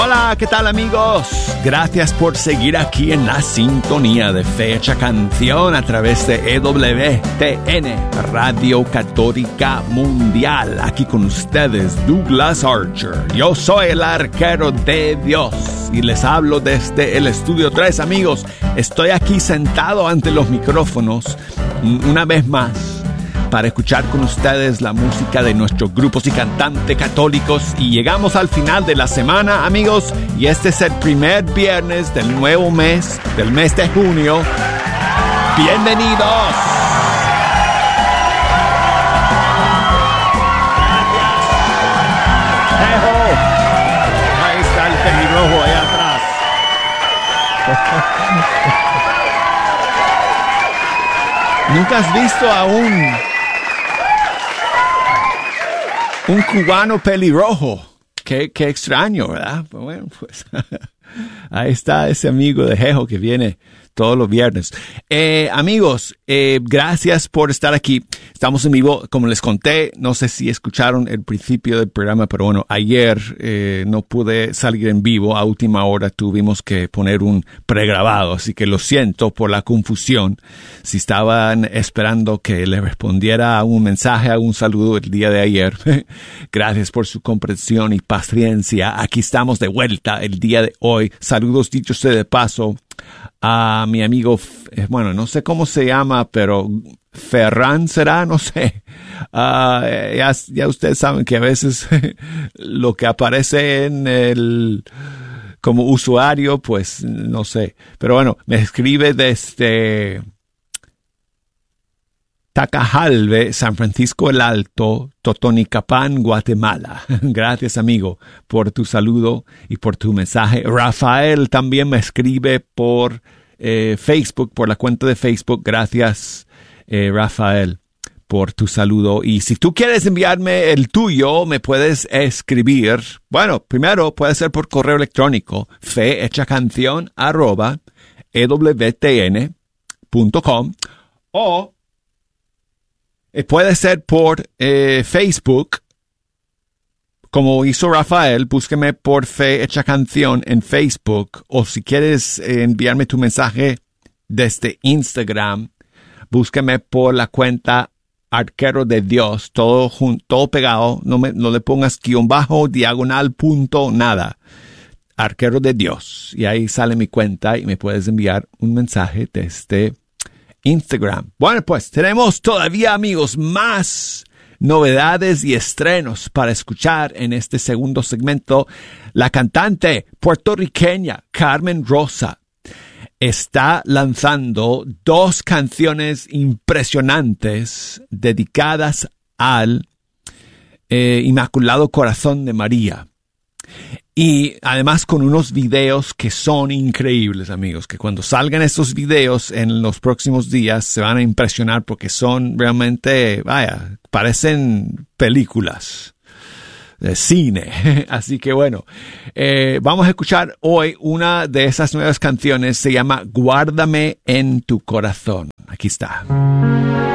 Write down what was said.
Hola, ¿qué tal amigos? Gracias por seguir aquí en la sintonía de Fecha Canción a través de EWTN, Radio Católica Mundial. Aquí con ustedes, Douglas Archer. Yo soy el arquero de Dios y les hablo desde el Estudio 3, amigos. Estoy aquí sentado ante los micrófonos una vez más para escuchar con ustedes la música de nuestros grupos y cantantes católicos. Y llegamos al final de la semana, amigos, y este es el primer viernes del nuevo mes, del mes de junio. ¡Bienvenidos! ¡Ejo! Ahí está el pelirrojo allá atrás. ¿Nunca has visto a un cubano pelirrojo? Qué extraño, ¿verdad? Bueno, pues ahí está ese amigo de Jejo que viene todos los viernes. Amigos, gracias por estar aquí. Estamos en vivo, como les conté. No sé si escucharon el principio del programa, pero bueno, ayer no pude salir en vivo. A última hora tuvimos que poner un pregrabado, así que lo siento por la confusión. Si estaban esperando que les respondiera a un mensaje, a un saludo el día de ayer, gracias por su comprensión y paciencia. Aquí estamos de vuelta el día de hoy. Saludos dichos sea de paso a mi amigo, bueno, no sé cómo se llama, pero Ferran será, no sé. Ya ustedes saben que a veces lo que aparece en el como usuario, pues no sé. Pero bueno, me escribe desde Tacajalve, San Francisco el Alto, Totonicapán, Guatemala. Gracias, amigo, por tu saludo y por tu mensaje. Rafael también me escribe por Facebook, por la cuenta de Facebook. Gracias, Rafael, por tu saludo. Y si tú quieres enviarme el tuyo, me puedes escribir. Bueno, primero puede ser por correo electrónico, fehechacancion@ewtn.com, o puede ser por Facebook, como hizo Rafael. Búsqueme por Fe Hecha Canción en Facebook, o si quieres enviarme tu mensaje desde Instagram, búsqueme por la cuenta Arquero de Dios, todo pegado, no le pongas guión bajo, diagonal, punto, nada. Arquero de Dios, y ahí sale mi cuenta y me puedes enviar un mensaje desde Instagram. Bueno, pues tenemos todavía, amigos, más novedades y estrenos para escuchar en este segundo segmento. La cantante puertorriqueña Carmen Rosa está lanzando 2 canciones impresionantes dedicadas al Inmaculado Corazón de María. Y además con unos videos que son increíbles, amigos, que cuando salgan estos videos en los próximos días se van a impresionar porque son realmente, parecen películas de cine. Así que bueno, vamos a escuchar hoy una de esas nuevas canciones. Se llama Guárdame en tu corazón. Aquí está.